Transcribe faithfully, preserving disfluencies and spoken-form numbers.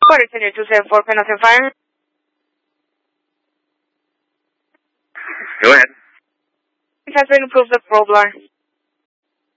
Quarter two seven four, Pendleton Fire. Go ahead. It has been approved the probe line.